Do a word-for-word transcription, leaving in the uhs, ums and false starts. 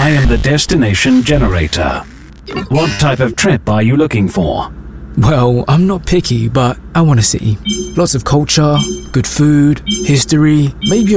I am the destination generator. What type of trip are you looking for? Well, I'm not picky, but I want to see lots of culture, good food, history, maybe